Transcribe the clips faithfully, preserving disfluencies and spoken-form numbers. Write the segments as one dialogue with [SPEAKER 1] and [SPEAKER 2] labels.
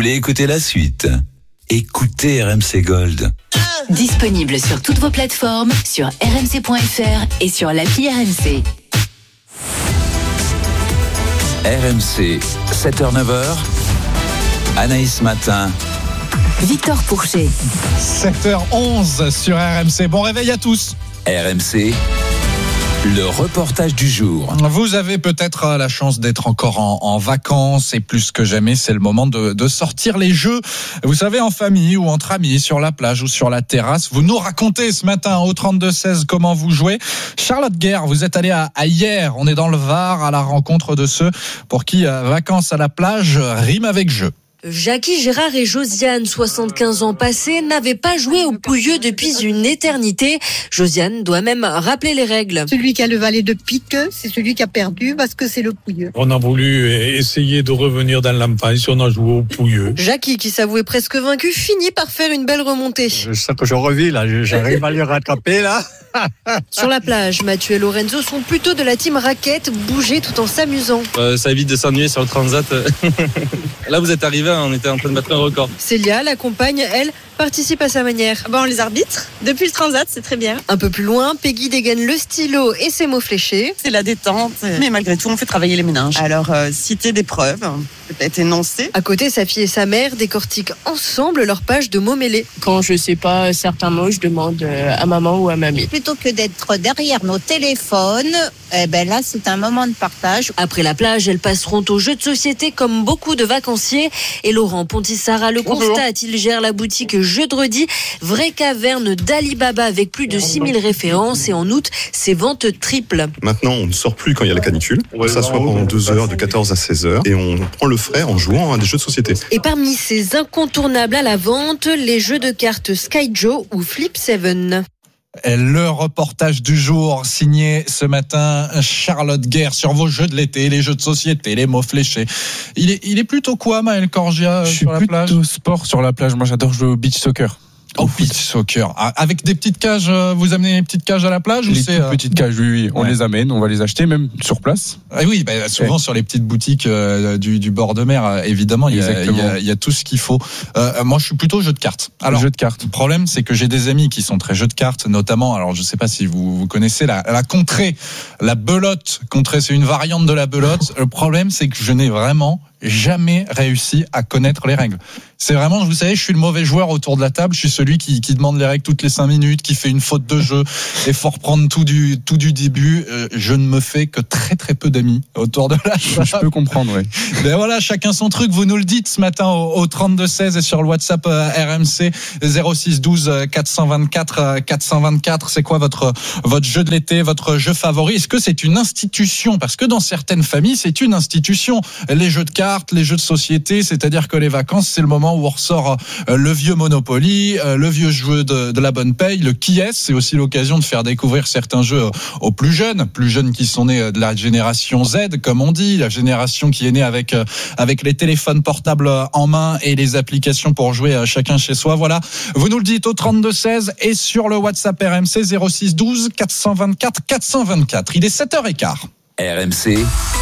[SPEAKER 1] voulez écouter la suite? Écoutez R M C Gold.
[SPEAKER 2] Disponible sur toutes vos plateformes, sur r m c point f r et sur l'appli R M C.
[SPEAKER 1] R M C, sept heures neuf heures. Anaïs Matin.
[SPEAKER 2] Victor Pourchet.
[SPEAKER 3] sept heures onze sur R M C. Bon réveil à tous.
[SPEAKER 1] R M C, le reportage du jour.
[SPEAKER 3] Vous avez peut-être la chance d'être encore en, en vacances et plus que jamais, c'est le moment de, de sortir les jeux. Vous savez, en famille ou entre amis, sur la plage ou sur la terrasse. Vous nous racontez ce matin au trente-deux seize comment vous jouez. Charlotte Guerre, vous êtes allée à, à Hier. On est dans le Var à la rencontre de ceux pour qui euh, vacances à la plage rime avec jeu.
[SPEAKER 4] Jackie, Gérard et Josiane, soixante-quinze ans passés, n'avaient pas joué au pouilleux depuis une éternité. Josiane doit même rappeler les règles.
[SPEAKER 5] Celui qui a le valet de pique, c'est celui qui a perdu parce que c'est le pouilleux.
[SPEAKER 6] On a voulu essayer de revenir dans l'enfance, on a joué au pouilleux.
[SPEAKER 4] Jackie, qui s'avouait presque vaincu, finit par faire une belle remontée.
[SPEAKER 7] Je sais que je revis là, j'arrive à les rattraper là.
[SPEAKER 4] Sur la plage, Mathieu et Lorenzo sont plutôt de la team raquette, bouger tout en s'amusant.
[SPEAKER 8] Euh, ça évite de s'ennuyer sur le transat. Là, vous êtes arrivés, on était en train de battre un record.
[SPEAKER 4] Célia, la compagne, elle, participe à sa manière.
[SPEAKER 9] Bon, on les arbitre. Depuis le transat, c'est très bien.
[SPEAKER 4] Un peu plus loin, Peggy dégaine le stylo et ses mots fléchés.
[SPEAKER 9] C'est la détente, mais malgré tout, on fait travailler les méninges. Alors, euh, citer des preuves, peut-être énoncer.
[SPEAKER 4] À côté, sa fille et sa mère décortiquent ensemble leur page de mots mêlés.
[SPEAKER 10] Quand je sais pas certains mots, je demande à maman ou à mamie.
[SPEAKER 11] Plutôt que d'être derrière nos téléphones, eh ben là, c'est un moment de partage.
[SPEAKER 4] Après la plage, elles passeront aux jeux de société comme beaucoup de vacanciers. Et Laurent Pontissara le constate, il gère la boutique Jeudredi, vraie caverne d'Alibaba avec plus de six mille références et en août, ses ventes triplent.
[SPEAKER 12] Maintenant, on ne sort plus quand il y a la canicule. On s'assoit pendant deux heures, de quatorze à seize heures, et on prend le frais en jouant à des jeux de société.
[SPEAKER 4] Et parmi ces incontournables à la vente, les jeux de cartes Sky Joe ou Flip seven.
[SPEAKER 3] Le reportage du jour signé ce matin Charlotte Guerre sur vos jeux de l'été, les jeux de société, les mots fléchés. Il est, il est plutôt quoi, Maël Corgia, sur la plage ?
[SPEAKER 13] Je suis plutôt sport sur la plage. Moi, j'adore jouer au beach soccer.
[SPEAKER 3] Au beach soccer. Avec des petites cages, vous amenez les petites cages à la plage
[SPEAKER 13] les
[SPEAKER 3] ou c'est
[SPEAKER 13] toutes petites cages, oui, oui. On ouais. les amène, on va les acheter même sur place.
[SPEAKER 3] Ah oui, bah, souvent ouais. sur les petites boutiques euh, du, du bord de mer, évidemment, il y, a, il, y a, il y a tout ce qu'il faut. Euh, moi, je suis plutôt jeu de cartes. Alors,
[SPEAKER 13] jeu de cartes.
[SPEAKER 3] Le problème, c'est que j'ai des amis qui sont très jeux de cartes, notamment. Alors, je sais pas si vous, vous connaissez la, la contrée, la belote. Contrée, c'est une variante de la belote. Le problème, c'est que je n'ai vraiment jamais réussi à connaître les règles. C'est vraiment, vous savez, je suis le mauvais joueur autour de la table. Je suis celui qui, qui demande les règles toutes les cinq minutes, qui fait une faute de jeu et faut reprendre tout du, tout du début. Euh, je ne me fais que très très peu d'amis autour de la table.
[SPEAKER 13] Je peux comprendre, oui.
[SPEAKER 3] Mais voilà, chacun son truc. Vous nous le dites ce matin au, au trente-deux seize et sur le WhatsApp euh, R M C zéro six douze quatre cent vingt-quatre quatre cent vingt-quatre. C'est quoi votre, votre jeu de l'été, votre jeu favori? Est-ce que c'est une institution? Parce que dans certaines familles, c'est une institution. Les jeux de cartes, les jeux de société, c'est-à-dire que les vacances, c'est le moment où on ressort le vieux Monopoly, le vieux jeu de, de la bonne paye, le qui est. C'est aussi l'occasion de faire découvrir certains jeux aux plus jeunes, plus jeunes qui sont nés de la génération Z, comme on dit, la génération qui est née avec avec les téléphones portables en main et les applications pour jouer chacun chez soi. Voilà, vous nous le dites au trente-deux seize et sur le WhatsApp R M C zéro six douze quatre cent vingt-quatre quatre cent vingt-quatre. Il est sept heures quinze.
[SPEAKER 1] R M C.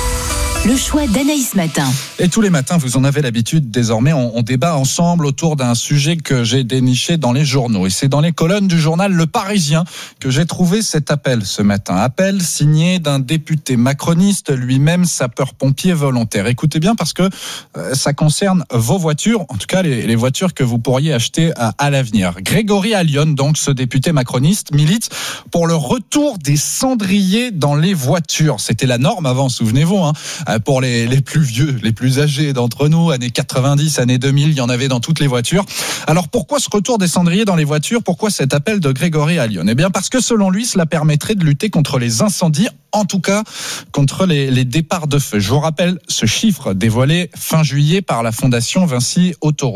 [SPEAKER 2] Le choix d'Anaïs Matin.
[SPEAKER 3] Et tous les matins, vous en avez l'habitude, désormais, on, on débat ensemble autour d'un sujet que j'ai déniché dans les journaux. Et c'est dans les colonnes du journal Le Parisien que j'ai trouvé cet appel ce matin. Appel signé d'un député macroniste, lui-même sapeur-pompier volontaire. Écoutez bien parce que euh, ça concerne vos voitures, en tout cas les, les voitures que vous pourriez acheter à, à l'avenir. Grégory Allione, donc ce député macroniste, milite pour le retour des cendriers dans les voitures. C'était la norme avant, souvenez-vous, hein. Pour les, les plus vieux, les plus âgés d'entre nous, années quatre-vingt-dix, années deux mille, il y en avait dans toutes les voitures. Alors pourquoi ce retour des cendriers dans les voitures? Pourquoi cet appel de Grégory Allione? Eh bien parce que selon lui, cela permettrait de lutter contre les incendies, en tout cas contre les, les départs de feu. Je vous rappelle ce chiffre dévoilé fin juillet par la Fondation Vinci Autoroute.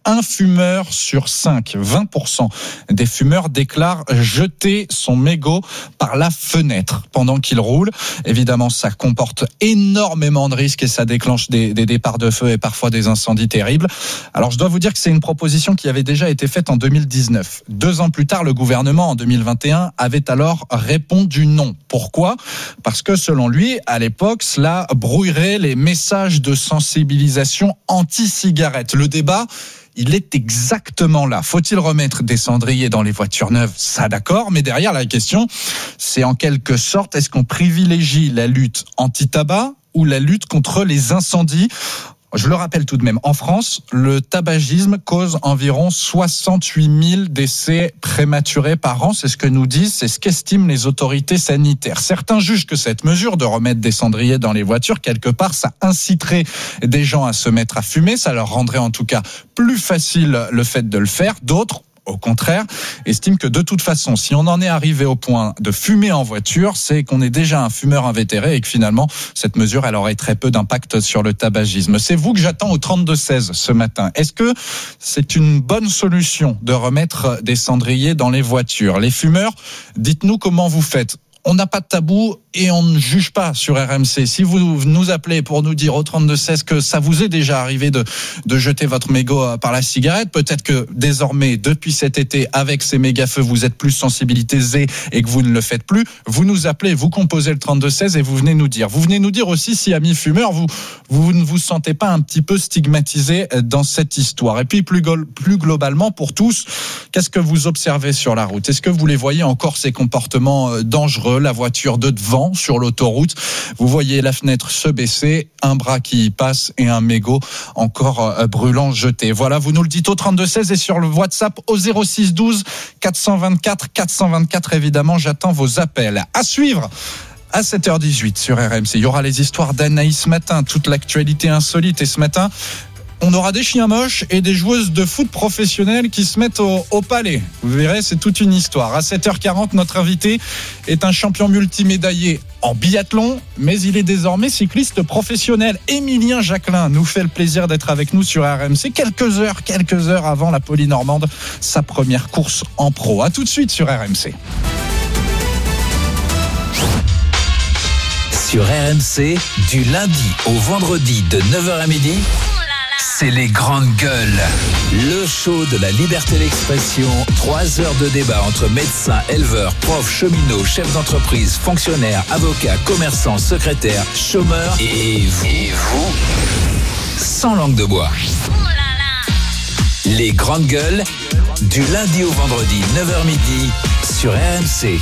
[SPEAKER 3] Un fumeur sur cinq, vingt pour cent des fumeurs déclarent jeter son mégot par la fenêtre pendant qu'il roule. Évidemment, ça comporte énormément de risques et ça déclenche des, des départs de feu et parfois des incendies terribles. Alors, je dois vous dire que c'est une proposition qui avait déjà été faite en deux mille dix-neuf. Deux ans plus tard, le gouvernement, en deux mille vingt et un, avait alors répondu non. Pourquoi ? Parce que, selon lui, à l'époque, cela brouillerait les messages de sensibilisation anti-cigarette. Le débat, il est exactement là. Faut-il remettre des cendriers dans les voitures neuves ? Ça, d'accord. Mais derrière, la question, c'est en quelque sorte, est-ce qu'on privilégie la lutte anti-tabac ou la lutte contre les incendies ? Je le rappelle tout de même, en France, le tabagisme cause environ soixante-huit mille décès prématurés par an. C'est ce que nous disent, c'est ce qu'estiment les autorités sanitaires. Certains jugent que cette mesure de remettre des cendriers dans les voitures, quelque part, ça inciterait des gens à se mettre à fumer. Ça leur rendrait en tout cas plus facile le fait de le faire. D'autres, au contraire, estime que de toute façon, si on en est arrivé au point de fumer en voiture, c'est qu'on est déjà un fumeur invétéré et que finalement, cette mesure, elle aurait très peu d'impact sur le tabagisme. C'est vous que j'attends au trente-deux seize ce matin. Est-ce que c'est une bonne solution de remettre des cendriers dans les voitures ? Les fumeurs, dites-nous comment vous faites. On n'a pas de tabou et on ne juge pas sur R M C. Si vous nous appelez pour nous dire au trente-deux seize que ça vous est déjà arrivé de, de jeter votre mégot par la cigarette, peut-être que désormais, depuis cet été, avec ces méga-feux, vous êtes plus sensibilisés et que vous ne le faites plus, vous nous appelez, vous composez le trente-deux seize et vous venez nous dire. Vous venez nous dire aussi si, amis fumeurs, vous, vous ne vous sentez pas un petit peu stigmatisé dans cette histoire. Et puis, plus, plus globalement, pour tous, qu'est-ce que vous observez sur la route ? Est-ce que vous les voyez encore, ces comportements dangereux ? La voiture de devant sur l'autoroute, vous voyez la fenêtre se baisser, un bras qui y passe et un mégot encore brûlant jeté. Voilà, vous nous le dites au trente-deux seize et sur le WhatsApp au zéro six douze quatre cent vingt-quatre quatre cent vingt-quatre. Évidemment, j'attends vos appels. À suivre à sept heures dix-huit sur R M C. Il y aura les histoires d'Anaïs ce matin, toute l'actualité insolite. Et ce matin, on aura des chiens moches et des joueuses de foot professionnelles qui se mettent au, au palais. Vous verrez, c'est toute une histoire. À sept heures quarante, notre invité est un champion multimédaillé en biathlon, mais il est désormais cycliste professionnel. Émilien Jacquelin nous fait le plaisir d'être avec nous sur R M C quelques heures, quelques heures avant la Polynormande, sa première course en pro. À tout de suite sur R M C.
[SPEAKER 1] Sur R M C, du lundi au vendredi de neuf heures à midi, c'est les grandes gueules. Le show de la liberté d'expression. Trois heures de débat entre médecins, éleveurs, profs, cheminots, chefs d'entreprise, fonctionnaires, avocats, commerçants, secrétaires, chômeurs et vous. Et vous Sans langue de bois. Les grandes gueules, du lundi au vendredi, neuf heures midi, sur R M C.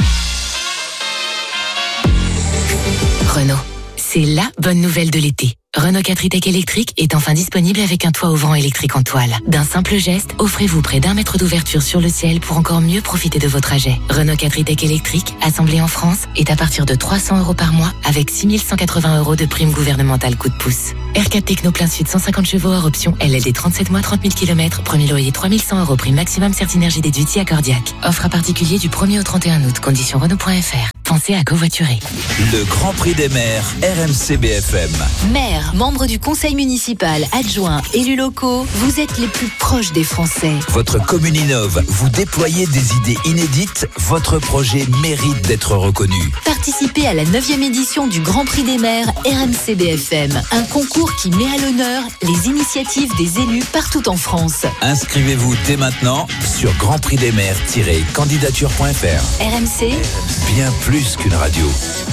[SPEAKER 14] Renault, c'est la bonne nouvelle de l'été. Renault quatre e-Tech électrique est enfin disponible avec un toit ouvrant électrique en toile. D'un simple geste, offrez-vous près d'un mètre d'ouverture sur le ciel pour encore mieux profiter de vos trajets. Renault quatre e-Tech électrique, assemblé en France, est à partir de trois cents euros par mois avec six mille cent quatre-vingts euros de prime gouvernementale coup de pouce. R quatre Techno plein sud cent cinquante chevaux hors option, L L D trente-sept mois, trente mille kilomètres, premier loyer trois mille cent euros, prime maximum Certinergie déduit accordiaque. Offre à particulier du premier au trente et un août, conditions Renault point F R. Pensez à covoiturer.
[SPEAKER 1] Le Grand Prix des maires, R M C B F M.
[SPEAKER 2] Maire, membre du conseil municipal, adjoint, élus locaux, vous êtes les plus proches des Français.
[SPEAKER 1] Votre commune innove, vous déployez des idées inédites, votre projet mérite d'être reconnu.
[SPEAKER 2] Participez à la neuvième édition du Grand Prix des maires R M C B F M, un concours qui met à l'honneur les initiatives des élus partout en France.
[SPEAKER 1] Inscrivez-vous dès maintenant sur grand prix des maires tiret candidature point F R.
[SPEAKER 2] R M C,
[SPEAKER 1] bien plus qu'une radio.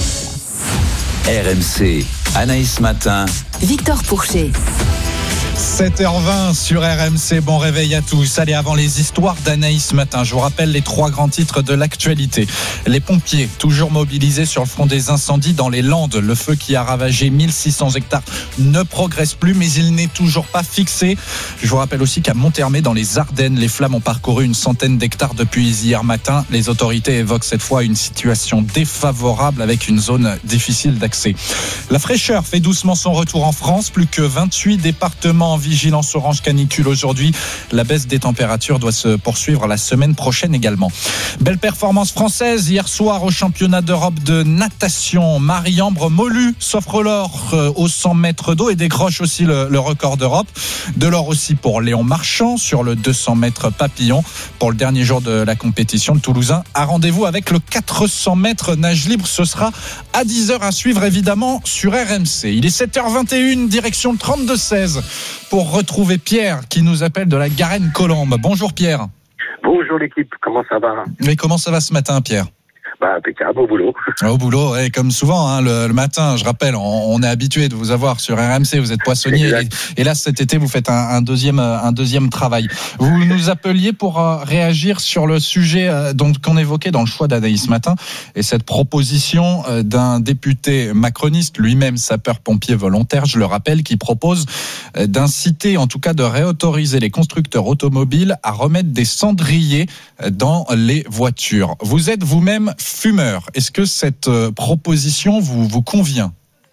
[SPEAKER 1] R M C, Anaïs Matin,
[SPEAKER 2] Victor Pourchet.
[SPEAKER 3] sept heures vingt sur R M C, bon réveil à tous. Allez, avant les histoires d'Anaïs ce matin, je vous rappelle les trois grands titres de l'actualité. Les pompiers, toujours mobilisés sur le front des incendies dans les Landes. Le feu qui a ravagé mille six cents hectares ne progresse plus, mais il n'est toujours pas fixé. Je vous rappelle aussi qu'à Monthermé, dans les Ardennes, les flammes ont parcouru une centaine d'hectares depuis hier matin. Les autorités évoquent cette fois une situation défavorable avec une zone difficile d'accès. La fraîcheur fait doucement son retour en France. Plus que vingt-huit départements également en vigilance orange canicule aujourd'hui. La baisse des températures doit se poursuivre la semaine prochaine également. Belle performance française hier soir au championnat d'Europe de natation. Marie-Ambre Molu s'offre l'or aux cent mètres d'eau et décroche aussi le, le record d'Europe. De l'or aussi pour Léon Marchand sur le deux cents mètres papillon. Pour le dernier jour de la compétition, le Toulousain a rendez-vous avec le quatre cents mètres nage libre. Ce sera à dix heures à suivre évidemment sur R M C. Il est sept heures vingt et une, direction le trente-deux seize pour retrouver Pierre qui nous appelle de la Garenne-Colombe. Bonjour Pierre.
[SPEAKER 15] Bonjour l'équipe, comment ça va ?
[SPEAKER 3] Mais comment ça va ce matin Pierre ?
[SPEAKER 15] Bah, impeccable, au boulot.
[SPEAKER 3] Au boulot, ouais, comme souvent, hein, le, le matin, je rappelle, on, on est habitué de vous avoir sur R M C, vous êtes poissonnier, et, et là, cet été, vous faites un, un, deuxième, un deuxième travail. Vous nous appeliez pour euh, réagir sur le sujet euh, donc, qu'on évoquait dans le choix d'Anaïs ce matin, et cette proposition euh, d'un député macroniste, lui-même sapeur-pompier volontaire, je le rappelle, qui propose euh, d'inciter, en tout cas de réautoriser les constructeurs automobiles à remettre des cendriers dans les voitures. Vous êtes vous-même fumeur. Est-ce que cette euh, proposition vous, vous convient ?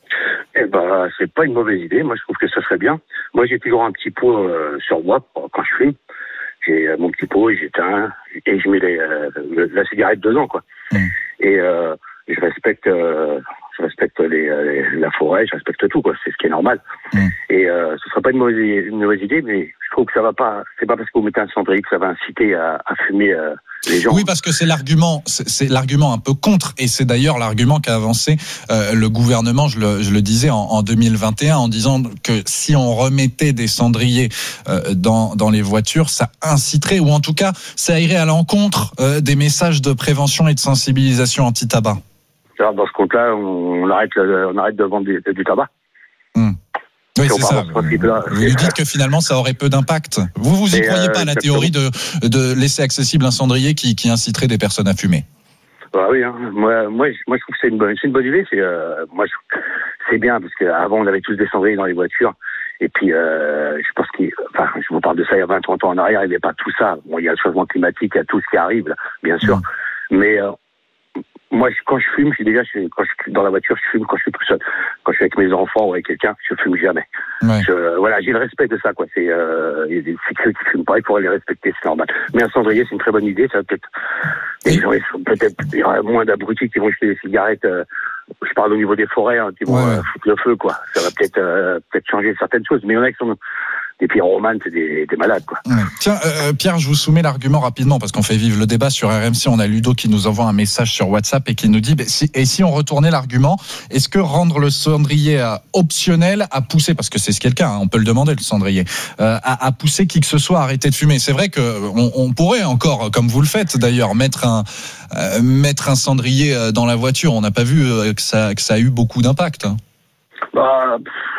[SPEAKER 15] Eh ben, c'est pas une mauvaise idée. Moi, je trouve que ça serait bien. Moi, j'ai toujours un petit pot euh, sur moi quand je fume. J'ai euh, mon petit pot et j'éteins et je mets les, euh, la cigarette dedans, quoi. Mmh. Et euh, je respecte, euh, je respecte les, les, la forêt, je respecte tout, quoi. C'est ce qui est normal. Mmh. Et euh, ce serait pas une mauvaise, une mauvaise idée, mais je trouve que ça va pas. C'est pas parce que vous mettez un cendrier que ça va inciter à, à fumer. Euh, Les gens.
[SPEAKER 3] Oui, parce que c'est l'argument, c'est, c'est l'argument un peu contre, et c'est d'ailleurs l'argument qu'a avancé euh, le gouvernement. Je le, je le disais en, en deux mille vingt et un, en disant que si on remettait des cendriers euh, dans dans les voitures, ça inciterait, ou en tout cas, ça irait à l'encontre euh, des messages de prévention et de sensibilisation anti-tabac.
[SPEAKER 15] Alors, dans ce compte-là, on, on arrête, on arrête de vendre du, du tabac.
[SPEAKER 3] Hum. Oui, c'est ça. Vous nous dites que finalement, ça aurait peu d'impact. Vous, vous y et croyez euh, pas à la théorie de, de laisser accessible un cendrier qui, qui inciterait des personnes à fumer ?
[SPEAKER 15] Bah oui, hein. moi, moi, moi, je trouve que c'est une bonne, c'est une bonne idée. C'est, euh, moi, je, c'est bien parce qu'avant, on avait tous des cendriers dans les voitures. Et puis, euh, je pense qu'il, enfin, je vous parle de ça il y a vingt, trente ans en arrière, il n'y avait pas tout ça. Bon, il y a le changement climatique, il y a tout ce qui arrive, là, bien sûr. Mmh. Mais euh, moi, quand je fume, je suis déjà, je, quand je suis dans la voiture, je fume. Quand je suis tout seul, quand je suis avec mes enfants ou avec quelqu'un, je fume jamais. Ouais. Je, voilà, j'ai le respect de ça, quoi. C'est, euh, il y a des ceux qui fument pas, il faudrait les respecter, c'est normal. Mais un cendrier, c'est une très bonne idée. Ça va peut-être, les gens, ils sont peut-être, il y aura moins d'abrutis qui vont jeter des cigarettes. Euh, je parle au niveau des forêts, hein, qui vont ouais. euh, foutre le feu, quoi. Ça va peut-être, euh, peut-être changer certaines choses. Mais il y en a qui sont des pyromanes, c'est des, des malades, quoi.
[SPEAKER 3] Ouais. Tiens, euh, Pierre, je vous soumets l'argument rapidement parce qu'on fait vivre le débat sur R M C. On a Ludo qui nous envoie un message sur WhatsApp et qui nous dit, bah, si, et si on retournait l'argument, est-ce que rendre le cendrier euh, optionnel à pousser, parce que c'est ce qui est le cas, hein, on peut le demander, le cendrier, euh, à, à pousser qui que ce soit à arrêter de fumer. C'est vrai que on, on pourrait encore, comme vous le faites d'ailleurs, mettre un euh, mettre un cendrier dans la voiture. On n'a pas vu euh, que ça que ça a eu beaucoup d'impact. Hein.
[SPEAKER 15] Bah.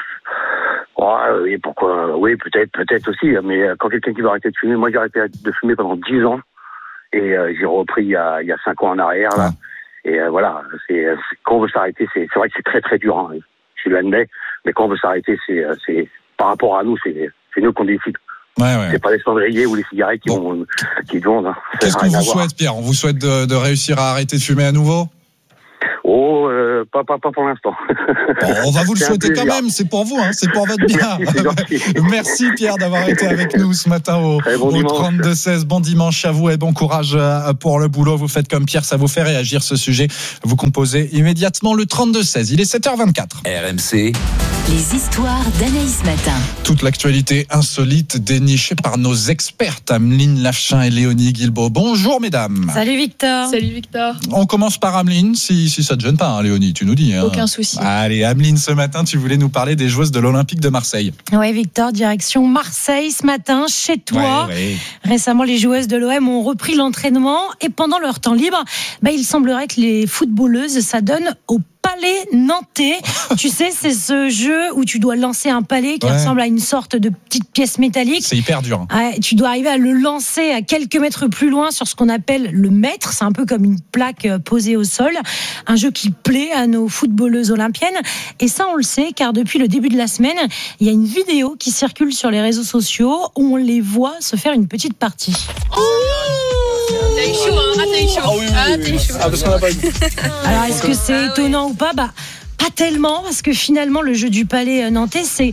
[SPEAKER 15] Ouais, oui, pourquoi ? Oui, peut-être, peut-être aussi. Mais quand quelqu'un qui va arrêter de fumer, moi j'ai arrêté de fumer pendant dix ans et euh, j'ai repris il y a il y a cinq ans en arrière là. Ah. Et euh, voilà, c'est, c'est quand on veut s'arrêter, c'est c'est vrai que c'est très très dur. Hein, je l'admets, mais quand on veut s'arrêter, c'est c'est par rapport à nous, c'est c'est nous qu'on décide.
[SPEAKER 3] Ouais, ouais.
[SPEAKER 15] C'est pas les cendriers ou les cigarettes qui bon. vont qui vendent. Hein.
[SPEAKER 3] Qu'est-ce qu'on vous souhaite, Pierre ? On vous souhaite de, de réussir à arrêter de fumer à nouveau ?
[SPEAKER 15] Oh, euh, pas, pas, pas pour l'instant.
[SPEAKER 3] Bon, on va vous le souhaiter quand même, c'est pour vous, hein, c'est pour votre bien. Merci, Merci Pierre d'avoir été avec nous ce matin au, bon au trente-deux seize. Bon dimanche à vous et bon courage pour le boulot. Vous faites comme Pierre, ça vous fait réagir ce sujet. Vous composez immédiatement le trente-deux seize. Il est sept heures vingt-quatre.
[SPEAKER 1] R M C.
[SPEAKER 2] Les histoires d'Anaïs Matin.
[SPEAKER 3] Toute l'actualité insolite dénichée par nos expertes, Ameline Lachin et Léonie Guilbault. Bonjour mesdames.
[SPEAKER 16] Salut Victor.
[SPEAKER 17] Salut Victor.
[SPEAKER 3] On commence par Ameline, si, si ça te gêne pas, hein, Léonie, tu nous dis. Hein.
[SPEAKER 17] Aucun souci.
[SPEAKER 3] Allez, Ameline, ce matin, tu voulais nous parler des joueuses de l'Olympique de Marseille.
[SPEAKER 16] Oui, Victor, direction Marseille ce matin, chez toi.
[SPEAKER 3] Ouais, ouais.
[SPEAKER 16] Récemment, les joueuses de l'O M ont repris l'entraînement et pendant leur temps libre, bah, il semblerait que les footballeuses s'adonnent au palais nantais. Tu sais, c'est ce jeu où tu dois lancer un palais qui ouais. ressemble à une sorte de petite pièce métallique.
[SPEAKER 3] C'est hyper dur.
[SPEAKER 16] Ouais, tu dois arriver à le lancer à quelques mètres plus loin sur ce qu'on appelle le mètre. C'est un peu comme une plaque posée au sol. Un jeu qui plaît à nos footballeuses olympiennes. Et ça, on le sait, car depuis le début de la semaine, il y a une vidéo qui circule sur les réseaux sociaux où on les voit se faire une petite partie.
[SPEAKER 17] Oh, t'as eu chaud, hein? Ah, t'as eu chaud. Ah, oui, oui, ah, t'as eu chaud. Ah, parce qu'on n'a pas eu.
[SPEAKER 16] Alors, est-ce que c'est ah, étonnant oui. ou pas? Bah, pas tellement, parce que finalement, le jeu du palais nantais, c'est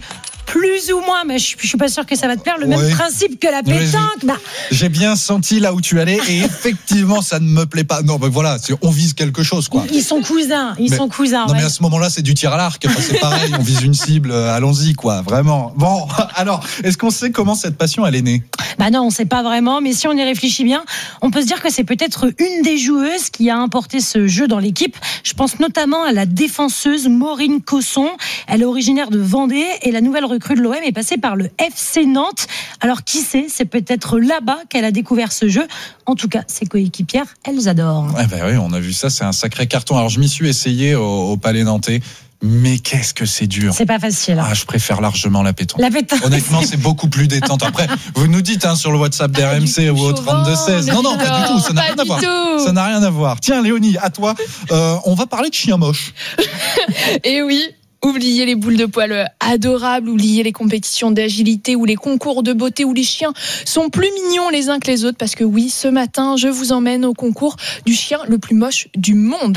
[SPEAKER 16] plus ou moins, mais je, je suis pas sûr que ça va te plaire, le ouais. même principe que la pétanque. Bah.
[SPEAKER 3] J'ai bien senti là où tu allais et effectivement, ça ne me plaît pas. Non, mais voilà, on vise quelque chose, quoi.
[SPEAKER 16] Ils sont cousins, ils
[SPEAKER 3] mais,
[SPEAKER 16] sont cousins.
[SPEAKER 3] Non,
[SPEAKER 16] ouais.
[SPEAKER 3] mais à ce moment-là, c'est du tir à l'arc. Enfin, c'est pareil, on vise une cible, allons-y, quoi, vraiment. Bon, alors, est-ce qu'on sait comment cette passion, elle est née ?
[SPEAKER 16] Bah non, on sait pas vraiment, mais si on y réfléchit bien, on peut se dire que c'est peut-être une des joueuses qui a importé ce jeu dans l'équipe. Je pense notamment à la défenseuse Maureen Cosson. Elle est originaire de Vendée et la nouvelle recrue de l'O M est passée par le F C Nantes. Alors qui sait, c'est peut-être là-bas qu'elle a découvert ce jeu. En tout cas, ses coéquipières, elles adorent.
[SPEAKER 3] Eh ben oui, on a vu ça, c'est un sacré carton. Alors je m'y suis essayé au, au Palais Nantais. Mais qu'est-ce que c'est dur.
[SPEAKER 16] C'est pas facile.
[SPEAKER 3] Ah, je préfère largement la pétanque.
[SPEAKER 16] La pétanque.
[SPEAKER 3] Honnêtement, c'est beaucoup plus détente. Après, vous nous dites hein, sur le WhatsApp d'R M C ah, ou au trente-deux seize. Non, non, pas du tout. Ça n'a rien à voir. Tout. Ça n'a rien à voir. Tiens, Léonie, à toi. Euh, on va parler de chiens moches.
[SPEAKER 17] Et oui. Oubliez les boules de poils adorables, oubliez les compétitions d'agilité ou les concours de beauté où les chiens sont plus mignons les uns que les autres parce que oui, ce matin, je vous emmène au concours du chien le plus moche du monde.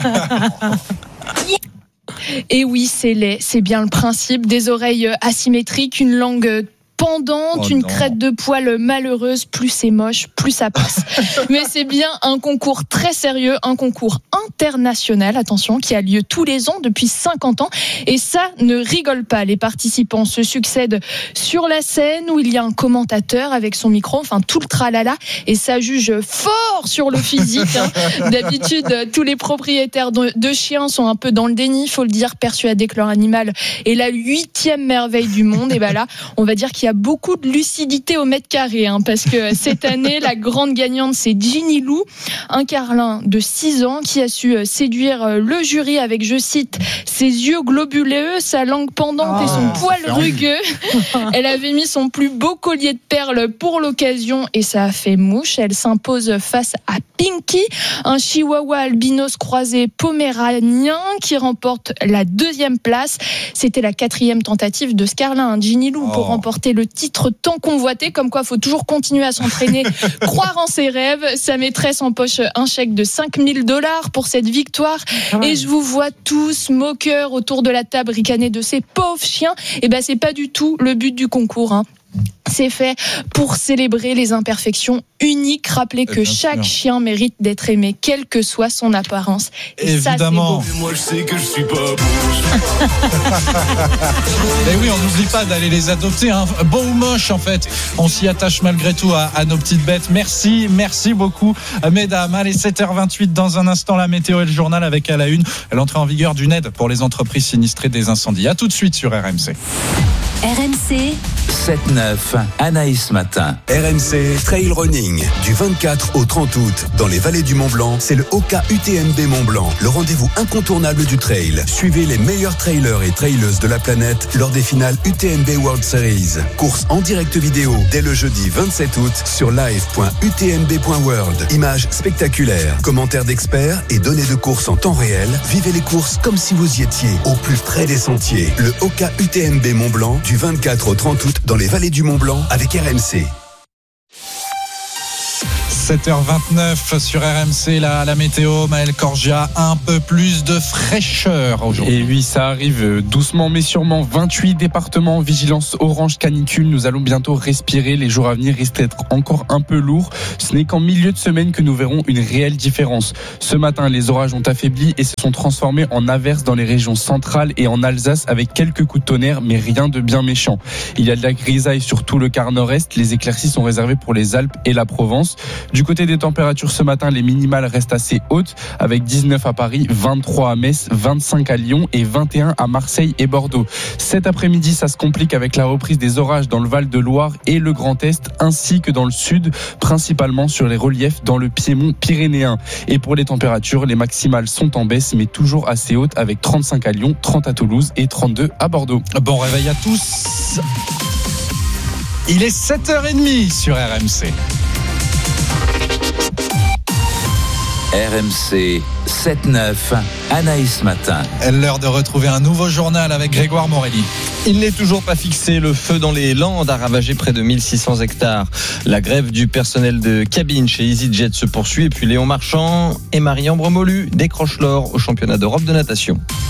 [SPEAKER 17] Et oui, c'est laid, c'est bien le principe. Des oreilles asymétriques, une langue pendante, oh une crête de poils malheureuse, plus c'est moche, plus ça passe. Mais c'est bien un concours très sérieux, un concours international, attention, qui a lieu tous les ans depuis cinquante ans. Et ça ne rigole pas. Les participants se succèdent sur la scène où il y a un commentateur avec son micro, enfin tout le tralala, et ça juge fort sur le physique. Hein. D'habitude, tous les propriétaires de, de chiens sont un peu dans le déni, faut le dire, persuadés que leur animal est la huitième merveille du monde. Et ben là, on va dire qu'il y a beaucoup de lucidité au mètre carré, hein, parce que cette année, la grande gagnante, c'est Ginny Lou, un carlin de six ans qui a su séduire le jury avec, je cite, ses yeux globuleux, sa langue pendante oh, et son poil rugueux. Elle avait mis son plus beau collier de perles pour l'occasion et ça a fait mouche. Elle s'impose face à Pinky, un chihuahua albinos croisé poméranien qui remporte la deuxième place. C'était la quatrième tentative de ce carlin, hein, Ginny Lou, pour oh. remporter le titre tant convoité. Comme quoi, il faut toujours continuer à s'entraîner, croire en ses rêves. Sa maîtresse empoche un chèque de cinq mille dollars pour cette victoire. Ouais. Et je vous vois tous moqueurs autour de la table ricaner de ces pauvres chiens. Et ben, c'est pas du tout le but du concours, hein. C'est fait pour célébrer les imperfections uniques. Rappelez que chaque sûr. chien mérite d'être aimé, quelle que soit son apparence. Et
[SPEAKER 3] évidemment.
[SPEAKER 17] Ça, c'est beau.
[SPEAKER 18] Moi, je sais que je suis pas beau.
[SPEAKER 3] Et oui, on n'oublie pas d'aller les adopter. Hein. Bon ou moche, en fait. On s'y attache malgré tout à, à nos petites bêtes. Merci, merci beaucoup, mesdames. Allez, sept heures vingt-huit, dans un instant, la météo et le journal avec à la une l'entrée en vigueur d'une aide pour les entreprises sinistrées des incendies. À tout de suite sur R M C.
[SPEAKER 2] R M C
[SPEAKER 1] sept neuf, Anaïs Matin.
[SPEAKER 19] R M C Trail Running du vingt-quatre au trente août dans les vallées du Mont-Blanc, c'est le Oka U T M B Mont-Blanc, le rendez-vous incontournable du trail. Suivez les meilleurs trailers et traileuses de la planète lors des finales U T M B World Series. Course en direct vidéo dès le jeudi vingt-sept août sur live point u t m b point world. Images spectaculaires, commentaires d'experts et données de course en temps réel. Vivez les courses comme si vous y étiez, au plus près des sentiers. Le Oka U T M B Mont-Blanc du vingt-quatre au trente août dans les vallées du Mont-Blanc avec R M C.
[SPEAKER 3] sept heures vingt-neuf sur R M C, la, la météo, Maël Corgia, un peu plus de fraîcheur aujourd'hui.
[SPEAKER 13] Et oui, ça arrive doucement mais sûrement. vingt-huit départements en vigilance orange canicule. Nous allons bientôt respirer. Les jours à venir risquent d'être encore un peu lourds. Ce n'est qu'en milieu de semaine que nous verrons une réelle différence. Ce matin, les orages ont affaibli et se sont transformés en averses dans les régions centrales et en Alsace avec quelques coups de tonnerre, mais rien de bien méchant. Il y a de la grisaille sur tout le quart nord-est. Les éclaircies sont réservées pour les Alpes et la Provence. Du côté des températures ce matin, les minimales restent assez hautes avec dix-neuf à Paris, vingt-trois à Metz, vingt-cinq à Lyon et vingt et un à Marseille et Bordeaux. Cet après-midi, ça se complique avec la reprise des orages dans le Val-de-Loire et le Grand Est ainsi que dans le sud, principalement sur les reliefs dans le Piémont pyrénéen. Et pour les températures, les maximales sont en baisse mais toujours assez hautes avec trente-cinq à Lyon, trente à Toulouse et trente-deux à Bordeaux.
[SPEAKER 3] Bon réveil à tous. Il est sept heures trente sur R M C.
[SPEAKER 1] R M C sept neuf, Anaïs Matin.
[SPEAKER 3] L'heure de retrouver un nouveau journal avec Grégoire Morelli.
[SPEAKER 20] Il n'est toujours pas fixé. Le feu dans les Landes a ravagé près de mille six cents hectares. La grève du personnel de cabine chez EasyJet se poursuit. Et puis Léon Marchand et Marie-Ambre Molu décrochent l'or au championnat d'Europe de natation.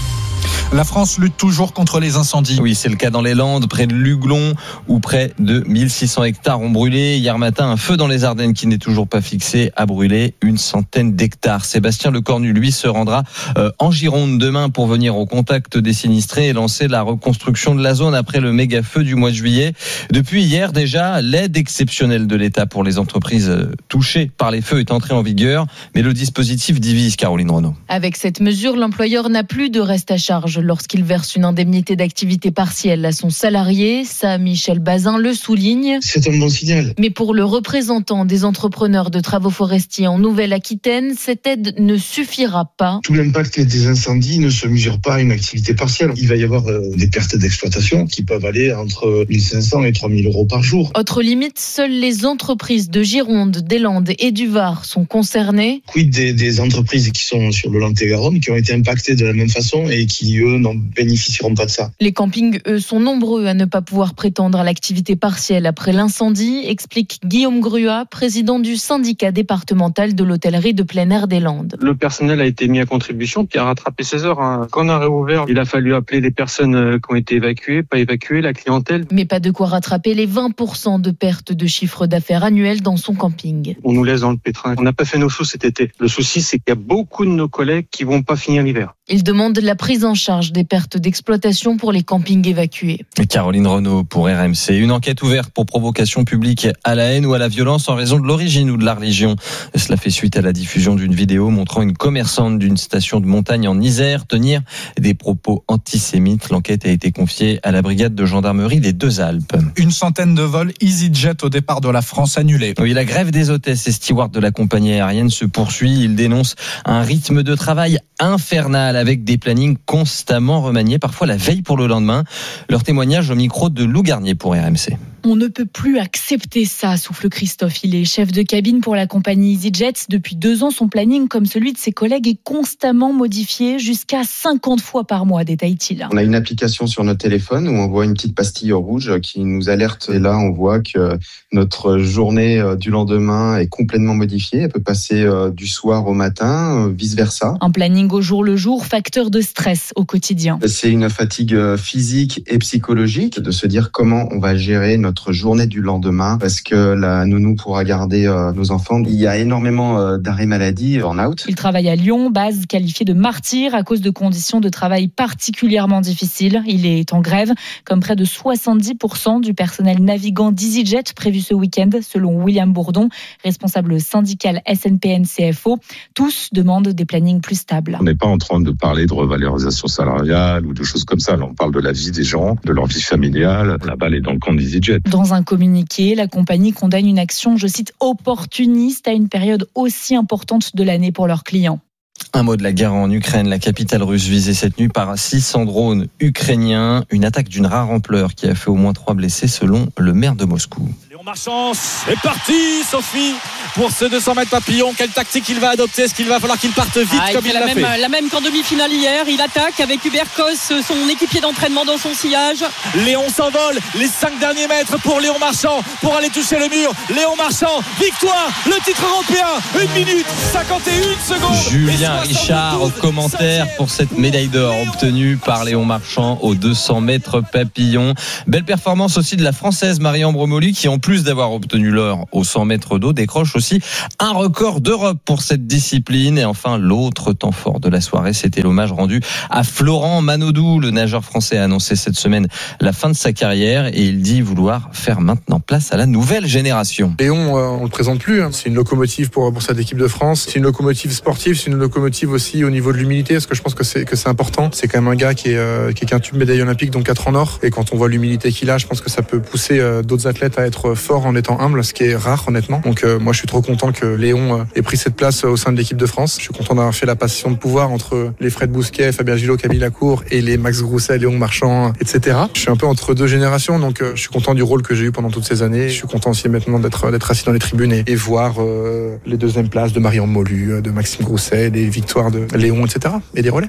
[SPEAKER 3] La France lutte toujours contre les incendies.
[SPEAKER 20] Oui, c'est le cas dans les Landes, près de Luglon, où près de mille six cents hectares ont brûlé. Hier matin, un feu dans les Ardennes qui n'est toujours pas fixé a brûlé une centaine d'hectares. Sébastien Lecornu, lui, se rendra euh, en Gironde demain pour venir au contact des sinistrés et lancer la reconstruction de la zone après le méga feu du mois de juillet. Depuis hier déjà, l'aide exceptionnelle de l'État pour les entreprises touchées par les feux est entrée en vigueur, mais le dispositif divise, Caroline Renaud.
[SPEAKER 18] Avec cette mesure, l'employeur n'a plus de reste à charge lorsqu'il verse une indemnité d'activité partielle à son salarié. Ça, Michel Bazin le souligne.
[SPEAKER 21] C'est un bon signal.
[SPEAKER 18] Mais pour le représentant des entrepreneurs de travaux forestiers en Nouvelle-Aquitaine, cette aide ne suffira pas.
[SPEAKER 21] Tout l'impact des incendies ne se mesure pas à une activité partielle. Il va y avoir euh, des pertes d'exploitation qui peuvent aller entre mille cinq cents et trois mille euros par jour.
[SPEAKER 18] Autre limite, seules les entreprises de Gironde, des Landes et du Var sont concernées.
[SPEAKER 21] Quid des, des entreprises qui sont sur le Lot-et-Garonne, qui ont été impactées de la même façon et qui, eux, n'en bénéficieront pas de ça.
[SPEAKER 18] Les campings, eux, sont nombreux à ne pas pouvoir prétendre à l'activité partielle après l'incendie, explique Guillaume Gruat, président du syndicat départemental de l'hôtellerie de plein air des Landes.
[SPEAKER 22] Le personnel a été mis à contribution puis a rattrapé ses heures. Quand on a réouvert, il a fallu appeler les personnes qui ont été évacuées, pas évacuées, la clientèle.
[SPEAKER 18] Mais pas de quoi rattraper les vingt pour cent de perte de chiffre d'affaires annuel dans son camping.
[SPEAKER 22] On nous laisse dans le pétrin. On n'a pas fait nos sous cet été. Le souci, c'est qu'il y a beaucoup de nos collègues qui vont pas finir l'hiver.
[SPEAKER 18] Il demande la prise en charge des pertes d'exploitation pour les campings évacués.
[SPEAKER 20] Caroline Renaud pour R M C. Une enquête ouverte pour provocation publique à la haine ou à la violence en raison de l'origine ou de la religion. Cela fait suite à la diffusion d'une vidéo montrant une commerçante d'une station de montagne en Isère tenir des propos antisémites. L'enquête a été confiée à la brigade de gendarmerie des Deux-Alpes.
[SPEAKER 3] Une centaine de vols EasyJet au départ de la France annulés.
[SPEAKER 20] Oui, la grève des hôtesses et stewards de la compagnie aérienne se poursuit. Ils dénoncent un rythme de travail infernal avec des plannings constamment remaniés, parfois la veille pour le lendemain. Leur témoignage au micro de Lou Garnier pour R M C.
[SPEAKER 17] On ne peut plus accepter ça, souffle Christophe. Il est chef de cabine pour la compagnie EasyJet. Depuis deux ans, son planning, comme celui de ses collègues, est constamment modifié jusqu'à cinquante fois par mois, détaille-t-il.
[SPEAKER 23] On a une application sur notre téléphone où on voit une petite pastille rouge qui nous alerte. Et là, on voit que notre journée du lendemain est complètement modifiée. Elle peut passer du soir au matin, vice-versa.
[SPEAKER 17] Un planning au jour le jour, facteur de stress au quotidien.
[SPEAKER 23] C'est une fatigue physique et psychologique de se dire comment on va gérer notre notre journée du lendemain parce que la nounou pourra garder euh, nos enfants. Il y a énormément euh, d'arrêts maladie, burn-out.
[SPEAKER 17] Il travaille à Lyon, base qualifiée de martyr à cause de conditions de travail particulièrement difficiles. Il est en grève, comme près de soixante-dix pour cent du personnel navigant d'EasyJet prévu ce week-end, selon William Bourdon, responsable syndical S N P N C F O. Tous demandent des plannings plus stables.
[SPEAKER 24] On n'est pas en train de parler de revalorisation salariale ou de choses comme ça. Là, on parle de la vie des gens, de leur vie familiale. La balle est dans le camp d'EasyJet.
[SPEAKER 17] Dans un communiqué, la compagnie condamne une action, je cite, opportuniste à une période aussi importante de l'année pour leurs clients.
[SPEAKER 20] Un mot de la guerre en Ukraine, la capitale russe visée cette nuit par six cents drones ukrainiens. Une attaque d'une rare ampleur qui a fait au moins trois blessés selon le maire de Moscou.
[SPEAKER 25] Léon Marchand est parti, Sophie, pour ce deux cents mètres papillon. Quelle tactique il va adopter? Est-ce qu'il va falloir qu'il parte vite ah, comme il, il l'a
[SPEAKER 26] la
[SPEAKER 25] fait
[SPEAKER 26] même, La même qu'en demi-finale hier. Il attaque avec Hubert Kos, son équipier d'entraînement dans son sillage.
[SPEAKER 25] Léon s'envole, les cinq derniers mètres pour Léon Marchand pour aller toucher le mur. Léon Marchand, victoire, le titre européen, une minute cinquante et une secondes.
[SPEAKER 20] Julien Richard au commentaire pour cette médaille d'or obtenue par Léon Marchand aux deux cents mètres papillon. Belle performance aussi de la Française Marie-Ambre Bromoli qui, en plus d'avoir obtenu l'or aux cent mètres d'eau, décroche aussi un record d'Europe pour cette discipline. Et enfin, l'autre temps fort de la soirée, c'était l'hommage rendu à Florent Manodou. Le nageur français a annoncé cette semaine la fin de sa carrière et il dit vouloir faire maintenant place à la nouvelle génération.
[SPEAKER 27] Léon, euh, on le présente plus. Hein. C'est une locomotive pour, pour cette équipe de France. C'est une locomotive sportive, c'est une locomotive aussi au niveau de l'humilité, parce que je pense que c'est, que c'est important. C'est quand même un gars qui est, euh, qui est quintuple médaille olympique, donc quatre en or. Et quand on voit l'humilité qu'il a, je pense que ça peut pousser euh, d'autres athlètes à être forts en étant humbles, ce qui est rare honnêtement. Donc euh, moi je suis trop content que Léon euh, ait pris cette place euh, au sein de l'équipe de France. Je suis content d'avoir fait la passation de pouvoir entre les Fred Bousquet, Fabien Gillot, Camille Lacour et les Max Grousset, Léon Marchand, et cetera. Je suis un peu entre deux générations, donc euh, je suis content du rôle que j'ai eu pendant toutes ces années. Je suis content aussi maintenant d'être, d'être assis dans les tribunes et, et voir euh, les deuxièmes places de Marion Molu, de Maxime Grousset, des victoires de Léon, et cetera. Et des relais.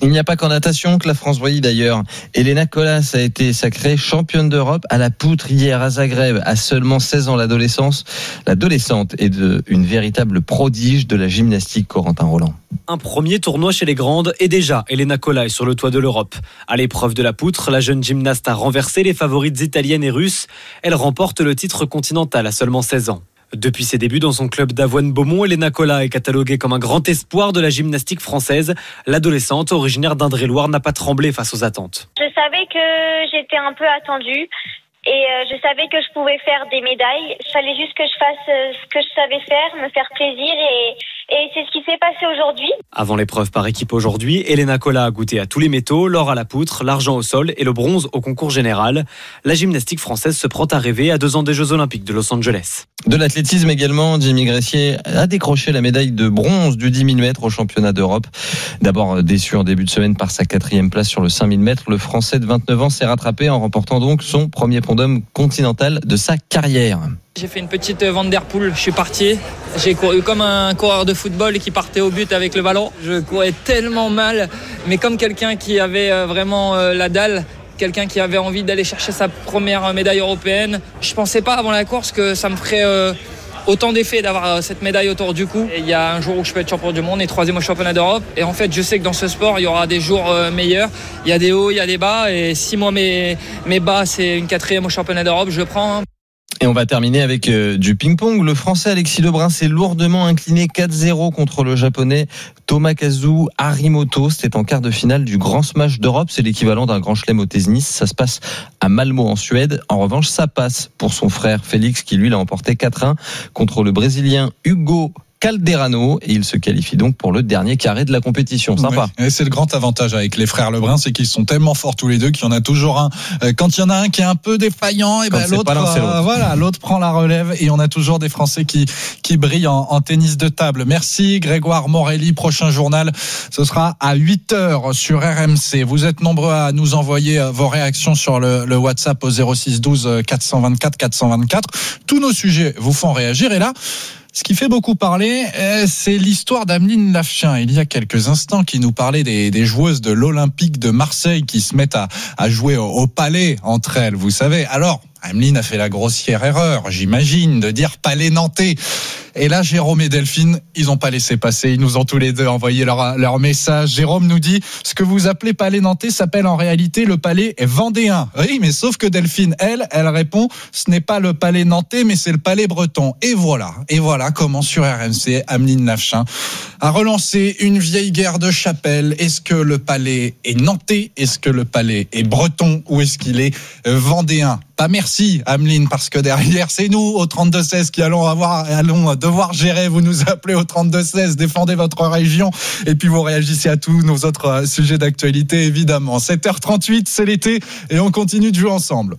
[SPEAKER 20] Il n'y a pas qu'en natation que la France brille d'ailleurs. Elena Colas a été sacrée championne d'Europe à la poutre hier à Zagreb. À seulement seize ans, l'adolescence, l'adolescente est de, une véritable prodige de la gymnastique, Corentin Roland.
[SPEAKER 5] Un premier tournoi chez les grandes et déjà Elena Cola est sur le toit de l'Europe. À l'épreuve de la poutre, la jeune gymnaste a renversé les favorites italiennes et russes. Elle remporte le titre continental à seulement seize ans. Depuis ses débuts dans son club d'Avoine-Beaumont, Elena Cola est cataloguée comme un grand espoir de la gymnastique française. L'adolescente, originaire d'Indre-et-Loire, n'a pas tremblé face aux attentes.
[SPEAKER 6] Je savais que j'étais un peu attendue et je savais que je pouvais faire des médailles. Il fallait juste que je fasse ce que je savais faire, me faire plaisir et... Et c'est ce qui s'est passé aujourd'hui.
[SPEAKER 5] Avant l'épreuve par équipe aujourd'hui, Elena Cola a goûté à tous les métaux, l'or à la poutre, l'argent au sol et le bronze au concours général. La gymnastique française se prend à rêver à deux ans des Jeux Olympiques de Los Angeles.
[SPEAKER 20] De l'athlétisme également, Jimmy Gressier a décroché la médaille de bronze du dix mille mètres au championnat d'Europe. D'abord déçu en début de semaine par sa quatrième place sur le cinq mille mètres, le Français de vingt-neuf ans s'est rattrapé en remportant donc son premier podium continental de sa carrière.
[SPEAKER 7] J'ai fait une petite Van Der Poel, je suis parti. J'ai couru comme un coureur de football qui partait au but avec le ballon. Je courais tellement mal, mais comme quelqu'un qui avait vraiment la dalle, quelqu'un qui avait envie d'aller chercher sa première médaille européenne. Je pensais pas avant la course que ça me ferait autant d'effet d'avoir cette médaille autour du cou. Et il y a un jour où je peux être champion du monde et troisième au championnat d'Europe. Et en fait, je sais que dans ce sport, il y aura des jours meilleurs. Il y a des hauts, il y a des bas. Et si moi, mes, mes bas, c'est une quatrième au championnat d'Europe, je prends.
[SPEAKER 20] Et on va terminer avec euh, du ping-pong. Le Français Alexis Lebrun s'est lourdement incliné quatre zéro contre le Japonais Tomokazu Harimoto. C'était en quart de finale du Grand Smash d'Europe. C'est l'équivalent d'un grand chelem au tennis. Ça se passe à Malmö en Suède. En revanche, ça passe pour son frère Félix qui lui l'a emporté quatre un contre le Brésilien Hugo Calderano et il se qualifie donc pour le dernier carré de la compétition. Sympa.
[SPEAKER 3] Oui, et c'est le grand avantage avec les frères Lebrun, c'est qu'ils sont tellement forts tous les deux qu'il y en a toujours un. Quand il y en a un qui est un peu défaillant, et ben l'autre, euh, voilà, l'autre prend la relève et on a toujours des Français qui qui brillent en, en tennis de table. Merci Grégoire Morelli. Prochain journal, ce sera à huit heures sur R M C. Vous êtes nombreux à nous envoyer vos réactions sur le, le WhatsApp au zéro six douze quatre cent vingt-quatre quatre cent vingt-quatre. Tous nos sujets vous font réagir et là. Ce qui fait beaucoup parler, c'est l'histoire d'Ameline Lafchin. Il y a quelques instants, qui nous parlait des, des joueuses de l'Olympique de Marseille qui se mettent à, à jouer au, au palais entre elles, vous savez. Alors, Ameline a fait la grossière erreur, j'imagine, de dire palais nantais. Et là, Jérôme et Delphine, ils n'ont pas laissé passer. Ils nous ont tous les deux envoyé leur, leur message. Jérôme nous dit, ce que vous appelez palais nantais s'appelle en réalité le palais vendéen. Oui, mais sauf que Delphine, elle, elle répond, ce n'est pas le palais nantais, mais c'est le palais breton. Et voilà, et voilà comment sur R M C, Ameline Lafchin a relancé une vieille guerre de chapelle. Est-ce que le palais est nantais? Est-ce que le palais est breton? Ou est-ce qu'il est vendéen? Pas merci, Ameline, parce que derrière, c'est nous, au trente-deux seize, qui allons avoir, allons devoir gérer. Vous nous appelez au trente-deux seize, défendez votre région, et puis vous réagissez à tous nos autres sujets d'actualité, évidemment. sept heures trente-huit, c'est l'été, et on continue de jouer ensemble.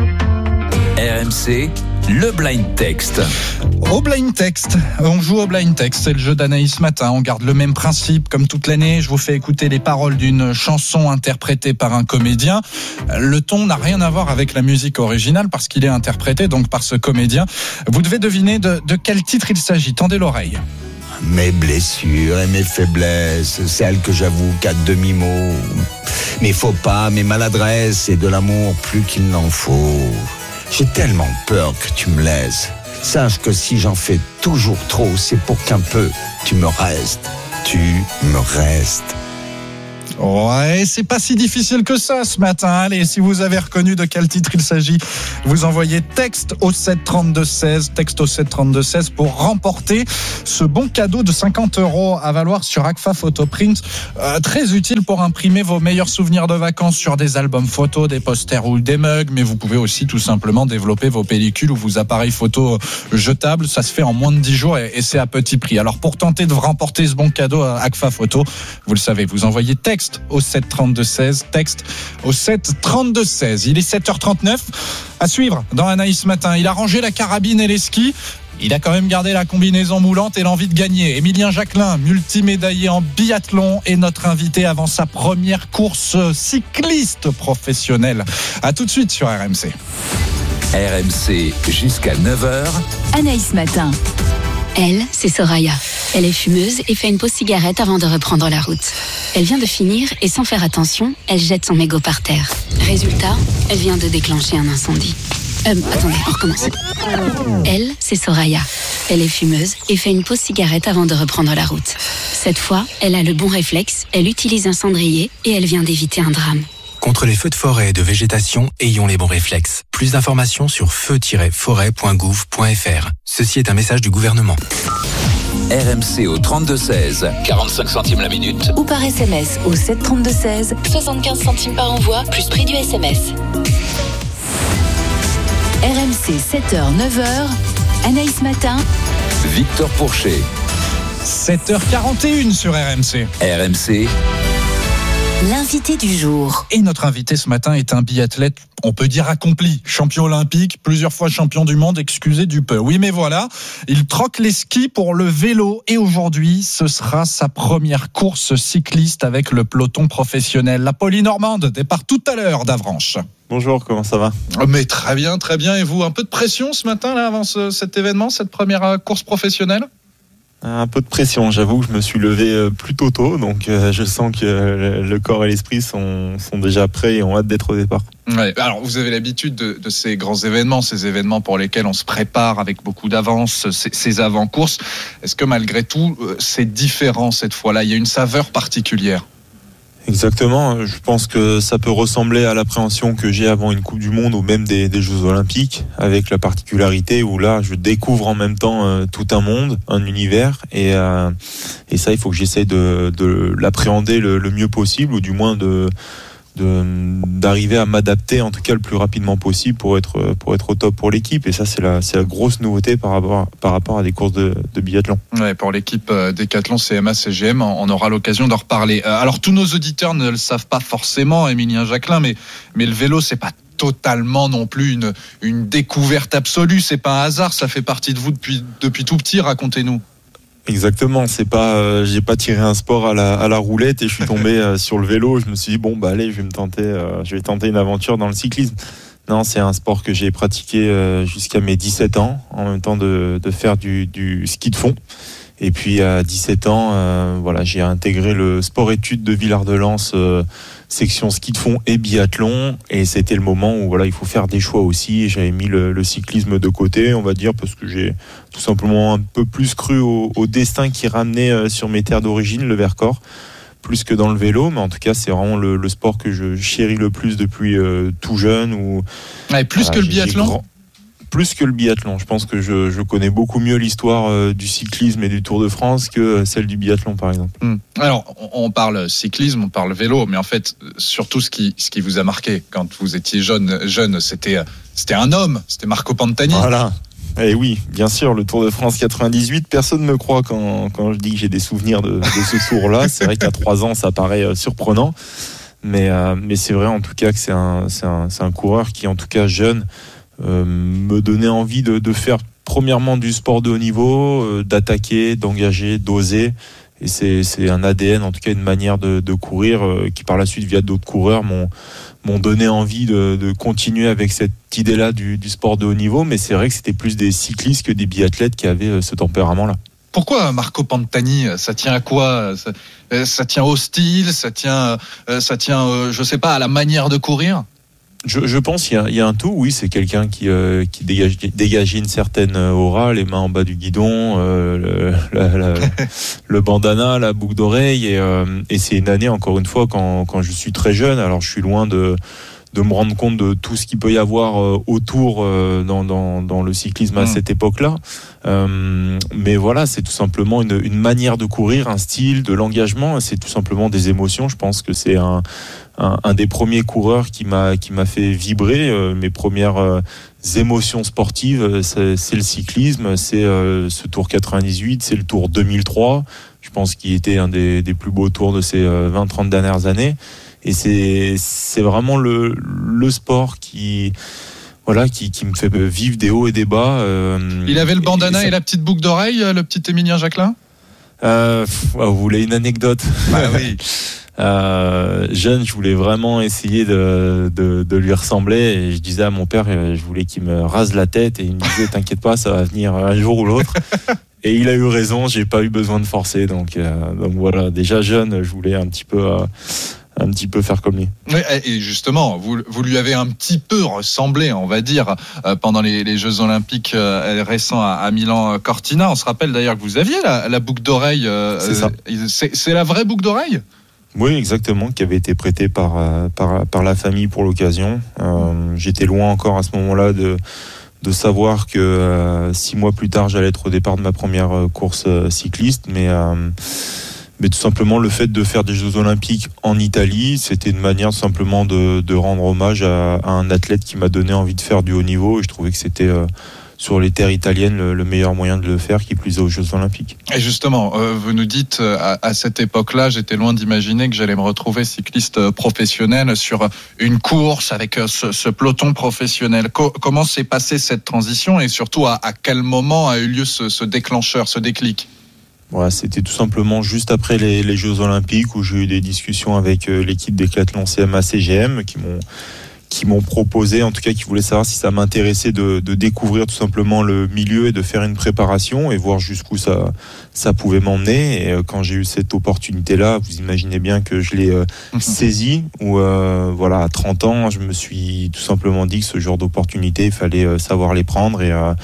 [SPEAKER 1] R M C, le blind text.
[SPEAKER 3] Au blind text, on joue au blind text, c'est le jeu d'Anaïs ce matin. On garde le même principe comme toute l'année. Je vous fais écouter les paroles d'une chanson interprétée par un comédien. Le ton n'a rien à voir avec la musique originale parce qu'il est interprété donc par ce comédien. Vous devez deviner de, de quel titre il s'agit. Tendez l'oreille.
[SPEAKER 8] Mes blessures et mes faiblesses, celles que j'avoue qu'à demi-mot. Mes faux pas, mes maladresses et de l'amour plus qu'il n'en faut. J'ai tellement peur que tu me laisses. Sache que si j'en fais toujours trop, c'est pour qu'un peu tu me restes. Tu me restes.
[SPEAKER 3] Ouais, c'est pas si difficile que ça ce matin. Allez, si vous avez reconnu de quel titre il s'agit, vous envoyez texte au sept trente-deux seize, texte au sept trente-deux seize pour remporter ce bon cadeau de cinquante euros à valoir sur Agfa Photoprint. Euh, très utile pour imprimer vos meilleurs souvenirs de vacances sur des albums photos, des posters ou des mugs, mais vous pouvez aussi tout simplement développer vos pellicules ou vos appareils photo jetables. Ça se fait en moins de dix jours et, et c'est à petit prix. Alors pour tenter de remporter ce bon cadeau à Agfa Photo, vous le savez, vous envoyez texte au sept trente-deux seize, texte au sept trente-deux seize. Il est sept heures trente-neuf. À suivre dans Anaïs ce matin. Il a rangé la carabine et les skis. Il a quand même gardé la combinaison moulante et l'envie de gagner. Émilien Jacquelin, multimédaillé en biathlon, est notre invité avant sa première course cycliste professionnelle. À tout de suite sur R M C.
[SPEAKER 1] R M C jusqu'à neuf heures.
[SPEAKER 2] Anaïs matin.
[SPEAKER 9] Elle, c'est Soraya. Elle est fumeuse et fait une pause cigarette avant de reprendre la route.
[SPEAKER 4] Elle vient de finir et sans faire attention, elle jette son mégot par terre. Résultat, elle vient de déclencher un incendie. Euh, attendez, on recommence. Elle, c'est Soraya. Elle est fumeuse et fait une pause cigarette avant de reprendre la route. Cette fois, elle a le bon réflexe, elle utilise un cendrier et elle vient d'éviter un drame.
[SPEAKER 9] Contre les feux de forêt et de végétation, ayons les bons réflexes. Plus d'informations sur feu tiret forêt point gouv point f r. Ceci est un message du gouvernement.
[SPEAKER 1] R M C au trente-deux seize, quarante-cinq centimes la minute.
[SPEAKER 2] Ou par S M S au sept trente-deux seize,
[SPEAKER 4] soixante-quinze centimes par envoi, plus prix du S M S.
[SPEAKER 2] R M C sept heures neuf heures, Anaïs Matin,
[SPEAKER 1] Victor Pourchet.
[SPEAKER 3] sept heures quarante et une sur R M C.
[SPEAKER 1] R M C.
[SPEAKER 2] L'invité du jour.
[SPEAKER 3] Et notre invité ce matin est un biathlète, on peut dire accompli, champion olympique, plusieurs fois champion du monde, excusez du peu. Oui, mais voilà, il troque les skis pour le vélo et aujourd'hui, ce sera sa première course cycliste avec le peloton professionnel. La Pauline Normande départ tout à l'heure d'Avranches.
[SPEAKER 10] Bonjour, comment ça va ?
[SPEAKER 3] Mais très bien, très bien. Et vous, un peu de pression ce matin là avant ce, cet événement, cette première course professionnelle ?
[SPEAKER 10] Un peu de pression, j'avoue que je me suis levé plutôt tôt, donc euh, je sens que le corps et l'esprit sont, sont déjà prêts et ont hâte d'être au départ.
[SPEAKER 3] Ouais, alors vous avez l'habitude de, de ces grands événements, ces événements pour lesquels on se prépare avec beaucoup d'avance, ces, ces avant-courses. Est-ce que malgré tout, c'est différent cette fois-là ? Il y a une saveur particulière ?
[SPEAKER 10] Exactement, je pense que ça peut ressembler à l'appréhension que j'ai avant une Coupe du Monde ou même des, des Jeux Olympiques, avec la particularité où là je découvre en même temps euh, tout un monde, un univers, et, euh, et ça il faut que j'essaie de, de l'appréhender le, le mieux possible, ou du moins de, de d'arriver à m'adapter en tout cas le plus rapidement possible pour être pour être au top pour l'équipe. Et ça c'est la c'est la grosse nouveauté par rapport par rapport à des courses de, de biathlon.
[SPEAKER 3] Ouais, pour l'équipe Décathlon C M A C G M, on aura l'occasion d'en reparler. Alors tous nos auditeurs ne le savent pas forcément, Émilien Jacquelin, mais mais le vélo c'est pas totalement non plus une une découverte absolue, c'est pas un hasard, ça fait partie de vous depuis depuis tout petit. Racontez-nous.
[SPEAKER 10] Exactement, c'est pas, euh, j'ai pas tiré un sport à la, à la roulette et je suis tombé euh, sur le vélo. Je me suis dit bon bah allez, je vais me tenter, euh, je vais tenter une aventure dans le cyclisme. Non, c'est un sport que j'ai pratiqué euh, jusqu'à mes dix-sept ans, en même temps de, de faire du, du ski de fond. Et puis à dix-sept ans, euh, voilà, j'ai intégré le sport-études de Villard-de-Lans, euh, section ski de fond et biathlon. Et c'était le moment où voilà, il faut faire des choix aussi. Et j'avais mis le, le cyclisme de côté, on va dire, parce que j'ai tout simplement un peu plus cru au, au destin qui ramenait euh, sur mes terres d'origine, le Vercors, plus que dans le vélo. Mais en tout cas, c'est vraiment le, le sport que je chéris le plus depuis euh, tout jeune. Ou
[SPEAKER 3] ouais, plus voilà, que le biathlon.
[SPEAKER 10] Plus que le biathlon. Je pense que je, je connais beaucoup mieux l'histoire euh, du cyclisme et du Tour de France que celle du biathlon, par exemple.
[SPEAKER 3] Mmh. Alors, on parle cyclisme, on parle vélo, mais en fait, surtout ce qui, ce qui vous a marqué quand vous étiez jeune, jeune c'était, c'était un homme, c'était Marco Pantani.
[SPEAKER 10] Voilà. Et oui, bien sûr, le Tour de France quatre-vingt-dix-huit, personne ne me croit quand, quand je dis que j'ai des souvenirs de, de ce tour-là. C'est vrai qu'à trois ans, ça paraît surprenant. Mais, euh, mais c'est vrai, en tout cas, que c'est un, c'est un, c'est un coureur qui, en tout cas, jeune, Euh, me donnait envie de, de faire premièrement du sport de haut niveau, euh, d'attaquer, d'engager, d'oser. Et c'est, c'est un A D N, en tout cas une manière de, de courir euh, qui par la suite via d'autres coureurs m'ont, m'ont donné envie de, de continuer avec cette idée-là du, du sport de haut niveau. Mais c'est vrai que c'était plus des cyclistes que des biathlètes qui avaient euh, ce tempérament-là.
[SPEAKER 3] Pourquoi Marco Pantani ? Ça tient à quoi ? ça, ça tient au style ? Ça tient, ça tient, euh, je sais pas, à la manière de courir ?
[SPEAKER 10] Je, je pense qu'il y a, il y a un tout, oui, c'est quelqu'un qui, euh, qui dégage, dégageait une certaine aura, les mains en bas du guidon, euh, le, la, la, le bandana, la boucle d'oreille, et, euh, et c'est une année, encore une fois, quand, quand je suis très jeune, alors je suis loin de, de me rendre compte de tout ce qu'il peut y avoir euh, autour euh, dans, dans, dans le cyclisme à mmh. cette époque-là. Euh, mais voilà, c'est tout simplement une, une manière de courir, un style, de l'engagement, c'est tout simplement des émotions. Je pense que c'est un Un, un des premiers coureurs qui m'a qui m'a fait vibrer. Euh, mes premières euh, émotions sportives, c'est, c'est le cyclisme, c'est euh, ce Tour quatre-vingt-dix-huit, c'est le Tour deux mille trois. Je pense qu'il était un des, des plus beaux tours de ces euh, vingt trente dernières années. Et c'est c'est vraiment le le sport qui voilà qui qui me fait vivre des hauts et des bas. Euh,
[SPEAKER 3] Il avait le bandana et, et, ça... et la petite boucle d'oreille, le petit Émilien Jacquelin.
[SPEAKER 10] Euh, vous voulez une anecdote ?
[SPEAKER 3] Bah oui.
[SPEAKER 10] Euh, jeune, je voulais vraiment essayer de, de, de lui ressembler et je disais à mon père, je voulais qu'il me rase la tête et il me disait t'inquiète pas, ça va venir un jour ou l'autre. et il a eu raison, j'ai pas eu besoin de forcer. Donc, euh, donc voilà, déjà jeune, je voulais un petit peu, euh, un petit peu faire comme lui.
[SPEAKER 3] Et justement, vous, vous lui avez un petit peu ressemblé, on va dire, euh, pendant les, les Jeux Olympiques euh, récents à, à Milan-Cortina. On se rappelle d'ailleurs que vous aviez la, la boucle d'oreille. Euh,
[SPEAKER 10] c'est ça.
[SPEAKER 3] C'est, c'est la vraie boucle d'oreille ?
[SPEAKER 10] Oui, exactement, qui avait été prêtée par, par, par la famille pour l'occasion. Euh, j'étais loin encore à ce moment-là de, de savoir que euh, six mois plus tard, j'allais être au départ de ma première course cycliste. Mais, euh, mais tout simplement, le fait de faire des Jeux Olympiques en Italie, c'était une manière tout simplement de, de rendre hommage à, à un athlète qui m'a donné envie de faire du haut niveau. Et je trouvais que c'était... Euh, sur les terres italiennes, le, le meilleur moyen de le faire, qui plus est aux Jeux Olympiques.
[SPEAKER 3] Et justement, euh, vous nous dites, à, à cette époque-là, j'étais loin d'imaginer que j'allais me retrouver cycliste professionnel sur une course avec ce, ce peloton professionnel. Co- comment s'est passée cette transition et surtout à, à quel moment a eu lieu ce, ce déclencheur, ce déclic ?
[SPEAKER 10] Voilà, c'était tout simplement juste après les, les Jeux Olympiques où j'ai eu des discussions avec euh, l'équipe décathlon C M A C G M qui m'ont qui m'ont proposé, en tout cas qui voulaient savoir si ça m'intéressait de, de découvrir tout simplement le milieu et de faire une préparation et voir jusqu'où ça, ça pouvait m'emmener. Et quand j'ai eu cette opportunité-là, vous imaginez bien que je l'ai euh, saisie, où euh, voilà, à trente ans, je me suis tout simplement dit que ce genre d'opportunité, il fallait euh, savoir les prendre. Et, euh,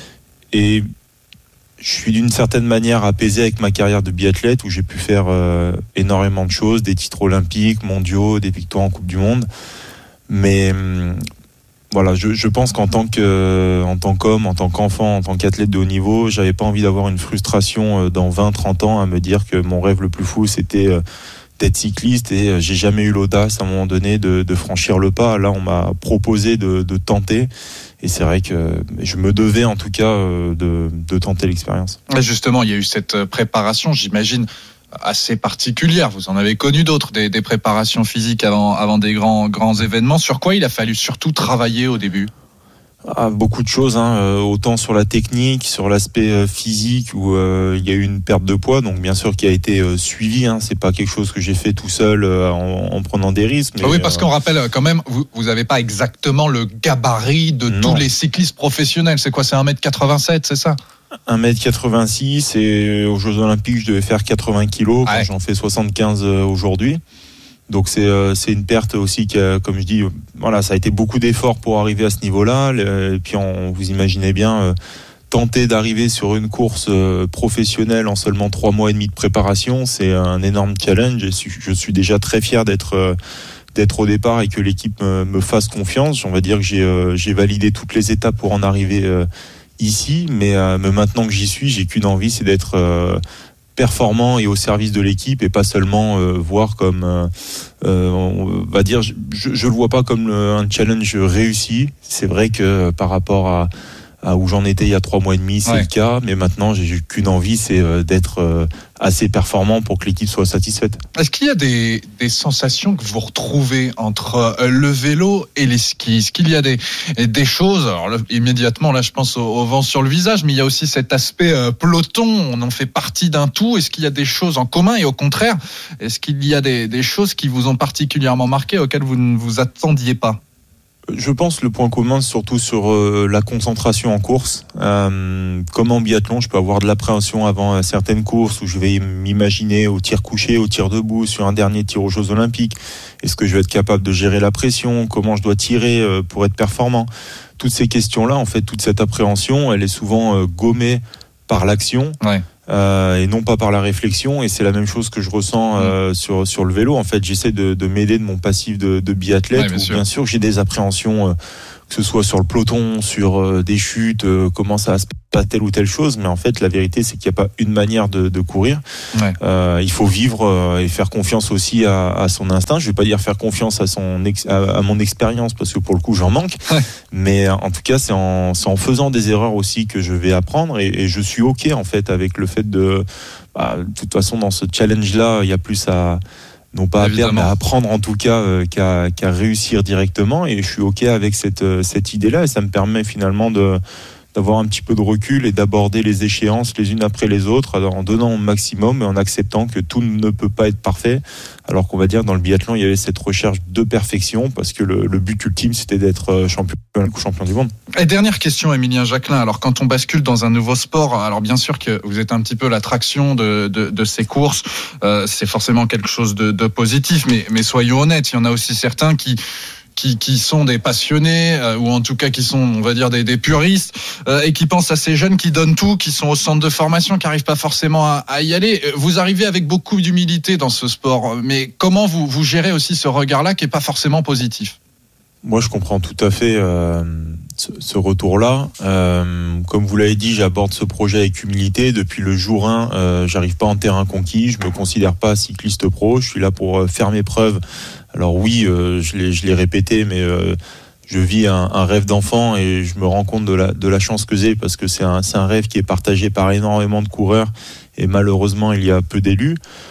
[SPEAKER 10] et je suis d'une certaine manière apaisé avec ma carrière de biathlète, où j'ai pu faire euh, énormément de choses, des titres olympiques, mondiaux, des victoires en Coupe du Monde. Mais voilà, je, je pense qu'en tant que, en tant qu'homme, en tant qu'enfant, en tant qu'athlète de haut niveau, j'avais pas envie d'avoir une frustration dans vingt, trente ans à me dire que mon rêve le plus fou c'était d'être cycliste, et j'ai jamais eu l'audace à un moment donné de, de franchir le pas. Là, on m'a proposé de, de tenter, et c'est vrai que je me devais en tout cas de, de tenter l'expérience.
[SPEAKER 3] Justement, il y a eu cette préparation, j'imagine, assez particulière. Vous en avez connu d'autres, des, des préparations physiques avant, avant des grands, grands événements. Sur quoi il a fallu surtout travailler au début ?
[SPEAKER 10] Ah, beaucoup de choses, hein. euh, autant sur la technique, sur l'aspect euh, physique où euh, il y a eu une perte de poids, donc bien sûr qui a été euh, suivie. Hein. C'est pas quelque chose que j'ai fait tout seul euh, en, en prenant des risques. Mais,
[SPEAKER 3] ah oui, parce
[SPEAKER 10] euh...
[SPEAKER 3] qu'on rappelle quand même, vous vous avez pas exactement le gabarit de non. tous les cyclistes professionnels. C'est quoi ? C'est un mètre quatre-vingt-sept, c'est ça ?
[SPEAKER 10] un mètre quatre-vingt-six, et aux Jeux Olympiques, je devais faire quatre-vingts kilos. Quand ouais. J'en fais soixante-quinze aujourd'hui. Donc c'est euh, c'est une perte aussi qui a, comme je dis, voilà, ça a été beaucoup d'efforts pour arriver à ce niveau-là. Et puis on, vous imaginez bien euh, tenter d'arriver sur une course euh, professionnelle en seulement trois mois et demi de préparation, c'est un énorme challenge. Et je suis déjà très fier d'être euh, d'être au départ et que l'équipe me, me fasse confiance. On va dire que j'ai euh, j'ai validé toutes les étapes pour en arriver euh, ici, mais, euh, mais maintenant que j'y suis, j'ai qu'une envie, c'est d'être euh, performant et au service de l'équipe, et pas seulement euh, voir comme euh, euh, on va dire, je, je le vois pas comme le, un challenge réussi. C'est vrai que par rapport à, à où j'en étais il y a trois mois et demi, c'est ouais. le cas, mais maintenant j'ai qu'une envie, c'est euh, d'être euh, assez performant pour que l'équipe soit satisfaite.
[SPEAKER 3] Est-ce qu'il y a des, des sensations que vous retrouvez entre le vélo et les skis ? Est-ce qu'il y a des, des choses, alors là, immédiatement là je pense au, au vent sur le visage, mais il y a aussi cet aspect euh, peloton, on en fait partie d'un tout. Est-ce qu'il y a des choses en commun, et au contraire, est-ce qu'il y a des, des choses qui vous ont particulièrement marqué, auxquelles vous ne vous attendiez pas ?
[SPEAKER 10] Je pense le point commun, surtout sur euh, la concentration en course. Euh, comme en biathlon, je peux avoir de l'appréhension avant euh, certaines courses où je vais m'imaginer au tir couché, au tir debout, sur un dernier tir aux Jeux Olympiques. Est-ce que je vais être capable de gérer la pression ? Comment je dois tirer euh, pour être performant ? Toutes ces questions-là, en fait, toute cette appréhension, elle est souvent euh, gommée par l'action. Ouais. Euh, et non pas par la réflexion, et c'est la même chose que je ressens euh, mmh. sur sur le vélo. En fait, j'essaie de, de m'aider de mon passif de, de biathlète, ouais, bien, où, sûr. bien sûr j'ai des appréhensions, euh, que ce soit sur le peloton, sur euh, des chutes, euh, comment ça se passe telle ou telle chose, mais en fait la vérité c'est qu'il n'y a pas une manière de, de courir. Ouais. Euh, il faut vivre euh, et faire confiance aussi à, à son instinct. Je vais pas dire faire confiance à son ex, à, à mon expérience, parce que pour le coup j'en manque, ouais. mais en tout cas c'est en, c'est en faisant des erreurs aussi que je vais apprendre, et, et je suis ok en fait avec le fait de, bah, de toute façon dans ce challenge là il y a plus à non pas à perdre, mais à apprendre en tout cas euh, qu'à, qu'à réussir directement, et je suis ok avec cette, cette idée là, et ça me permet finalement de d'avoir un petit peu de recul et d'aborder les échéances les unes après les autres, en donnant au maximum et en acceptant que tout ne peut pas être parfait. Alors qu'on va dire dans le biathlon, il y avait cette recherche de perfection parce que le, le but ultime, c'était d'être champion, champion du monde.
[SPEAKER 3] Et dernière question, Émilien Jacquelin. Alors quand on bascule dans un nouveau sport, alors bien sûr que vous êtes un petit peu l'attraction de, de, de ces courses, euh, c'est forcément quelque chose de, de positif, mais, mais soyons honnêtes, il y en a aussi certains qui Qui, qui sont des passionnés euh, ou en tout cas qui sont, on va dire, des, des puristes euh, et qui pensent à ces jeunes qui donnent tout, qui sont au centre de formation, qui n'arrivent pas forcément à, à y aller. Vous arrivez avec beaucoup d'humilité dans ce sport, mais comment vous, vous gérez aussi ce regard-là qui n'est pas forcément positif ?
[SPEAKER 10] Moi, je comprends tout à fait euh, ce, ce retour-là. Euh, comme vous l'avez dit, j'aborde ce projet avec humilité. Depuis le jour un, euh, j'arrive pas en terrain conquis. Je me considère pas cycliste pro. Je suis là pour euh, faire mes preuves. Alors oui, euh, je l'ai, je l'ai répété, mais euh, je vis un, un rêve d'enfant et je me rends compte de la, de la chance que j'ai parce que c'est un, c'est un rêve qui est partagé par énormément de coureurs et malheureusement, il y a peu d'élus.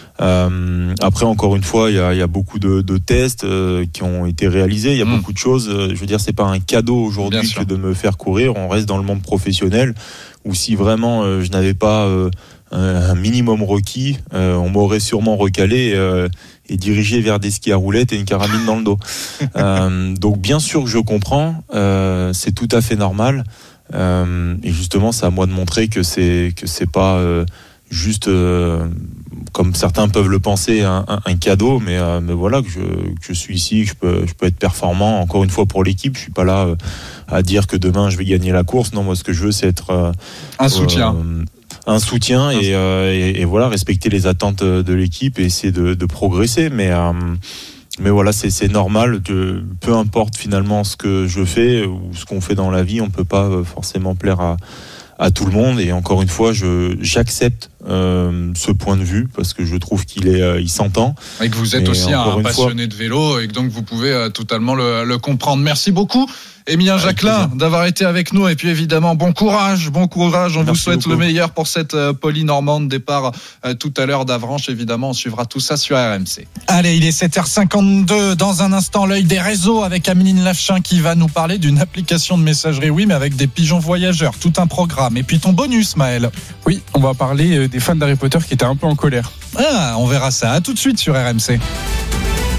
[SPEAKER 10] Euh, après, encore une fois, il y a, il y a beaucoup de, de tests euh, qui ont été réalisés. Il y a mmh. beaucoup de choses. Euh, je veux dire, c'est pas un cadeau aujourd'hui que de me faire courir. On reste dans le monde professionnel où si vraiment euh, je n'avais pas euh, un minimum requis, euh, on m'aurait sûrement recalé euh, et dirigé vers des skis à roulettes et une carabine dans le dos. Euh, donc, bien sûr que je comprends. Euh, c'est tout à fait normal. Euh, et justement, c'est à moi de montrer que c'est que c'est pas euh, juste. Euh, comme certains peuvent le penser, un, un, un cadeau, mais, euh, mais voilà, que je, que je suis ici, que je peux, je peux être performant, encore une fois pour l'équipe. Je suis pas là euh, à dire que demain je vais gagner la course. Non, moi ce que je veux, c'est être euh,
[SPEAKER 3] un soutien.
[SPEAKER 10] Euh, un soutien et, euh, et, et voilà, respecter les attentes de l'équipe et essayer de, de progresser. Mais, euh, mais voilà, c'est, c'est normal, de, peu importe finalement ce que je fais ou ce qu'on fait dans la vie, on peut pas forcément plaire à à tout le monde et encore une fois je j'accepte euh, ce point de vue parce que je trouve qu'il est euh, il s'entend
[SPEAKER 3] et que vous êtes et aussi un passionné fois... de vélo et que donc vous pouvez euh, totalement le, le comprendre. Merci beaucoup Émilien Jacquelin d'avoir été avec nous et puis évidemment bon courage, bon courage, on Merci vous souhaite beaucoup. Le meilleur pour cette euh, Poly-Normande départ euh, tout à l'heure d'Avranches, évidemment on suivra tout ça sur R M C. Allez, il est sept heures cinquante-deux, dans un instant l'œil des réseaux avec Améline Lafchin qui va nous parler d'une application de messagerie, oui mais avec des pigeons voyageurs, tout un programme. Et puis ton bonus Maël.
[SPEAKER 11] Oui, on va parler des fans d'Harry Potter qui étaient un peu en colère.
[SPEAKER 3] Ah, on verra ça, à tout de suite sur R M C.